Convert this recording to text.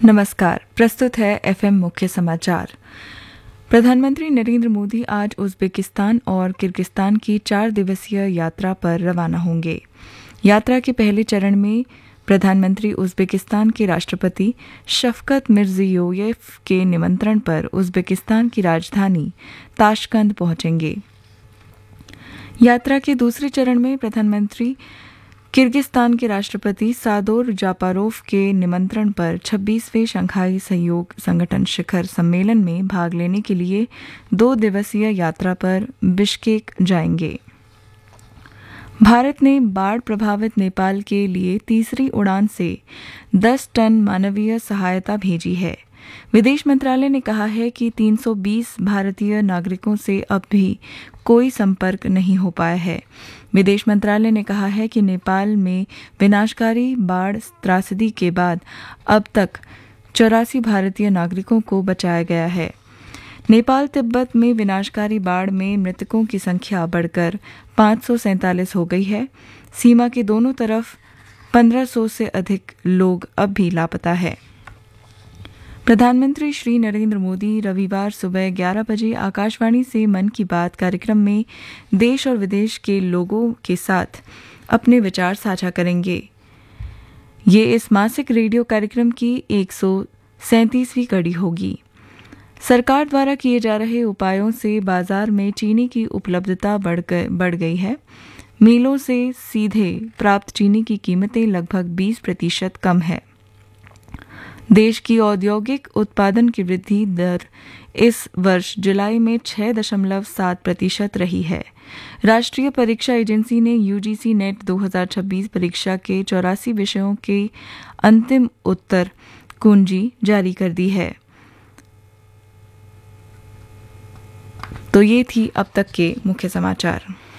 नमस्कार। प्रस्तुत है एफएम मुख्य समाचार। प्रधानमंत्री नरेंद्र मोदी आज उज़्बेकिस्तान और किर्गिस्तान की 4 दिवसीय यात्रा पर रवाना होंगे। यात्रा के पहले चरण में प्रधानमंत्री उज़्बेकिस्तान के राष्ट्रपति शफकत मिर्जियोयेव के निमंत्रण पर उज़्बेकिस्तान की राजधानी ताशकंद पहुंचेंगे। यात्रा के दूसरे चरण में प्रधानमंत्री किर्गिस्तान के राष्ट्रपति सादोर जापारोव के निमंत्रण पर 26वें शंघाई सहयोग संगठन शिखर सम्मेलन में भाग लेने के लिए 2 दिवसीय यात्रा पर बिश्केक जाएंगे। भारत ने बाढ़ प्रभावित नेपाल के लिए तीसरी उड़ान से 10 टन मानवीय सहायता भेजी है। विदेश मंत्रालय ने कहा है कि 320 भारतीय नागरिकों से अब भी कोई संपर्क नहीं हो पाया है। विदेश मंत्रालय ने कहा है कि नेपाल में विनाशकारी बाढ़ त्रासदी के बाद अब तक 84 भारतीय नागरिकों को बचाया गया है। नेपाल तिब्बत में विनाशकारी बाढ़ में मृतकों की संख्या बढ़कर 547 हो गई है। सीमा के दोनों तरफ 1500 से अधिक लोग अब भी लापता है। प्रधानमंत्री श्री नरेंद्र मोदी रविवार सुबह 11 बजे आकाशवाणी से मन की बात कार्यक्रम में देश और विदेश के लोगों के साथ अपने विचार साझा करेंगे। ये इस मासिक रेडियो कार्यक्रम की 137वीं कड़ी होगी। सरकार द्वारा किए जा रहे उपायों से बाजार में चीनी की उपलब्धता बढ़ गई है। मिलों से सीधे प्राप्त चीनी की कीमतें लगभग 20% कम है। देश की औद्योगिक उत्पादन की वृद्धि दर इस वर्ष जुलाई में 6.7% रही है। राष्ट्रीय परीक्षा एजेंसी ने यूजीसी नेट 2026 परीक्षा के 84 विषयों के अंतिम उत्तर कुंजी जारी कर दी है। तो ये थी अब तक के मुख्य समाचार।